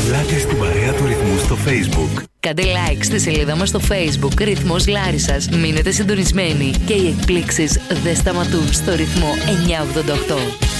Πλάκες στην παρέα του Ρυθμού στο Facebook. Κάντε like στη σελίδα μας στο Facebook Ρυθμός Λάρισσας. Μείνετε συντονισμένοι και οι εκπλήξεις δεν σταματούν στο Ρυθμό 988.